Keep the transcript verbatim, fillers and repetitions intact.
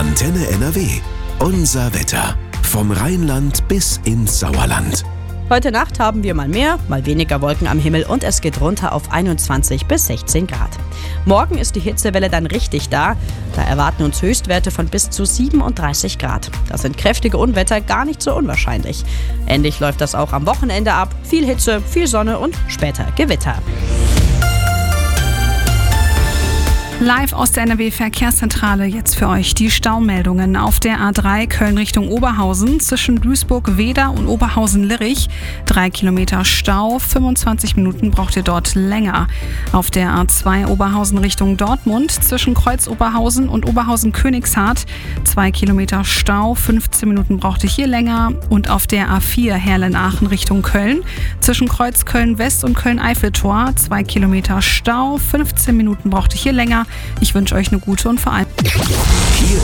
Antenne N R W. Unser Wetter. Vom Rheinland bis ins Sauerland. Heute Nacht haben wir mal mehr, mal weniger Wolken am Himmel und es geht runter auf einundzwanzig bis sechzehn Grad. Morgen ist die Hitzewelle dann richtig da. Da erwarten uns Höchstwerte von bis zu siebenunddreißig Grad. Da sind kräftige Unwetter gar nicht so unwahrscheinlich. Ähnlich läuft das auch am Wochenende ab. Viel Hitze, viel Sonne und später Gewitter. Live aus der N R W-Verkehrszentrale jetzt für euch die Staumeldungen auf der A drei Köln Richtung Oberhausen zwischen Duisburg-Weder und Oberhausen-Lirich. Drei Kilometer Stau, fünfundzwanzig Minuten braucht ihr dort länger. Auf der A zwei Oberhausen Richtung Dortmund zwischen Kreuz-Oberhausen und Oberhausen-Königshardt. Zwei Kilometer Stau, fünfzehn Minuten braucht ihr hier länger. Und auf der A vier Herlen-Aachen Richtung Köln zwischen Kreuz Köln-West und Köln-Eiffeltor. Zwei Kilometer Stau, fünfzehn Minuten braucht ihr hier länger. Ich wünsche euch eine gute und vor allem... Hier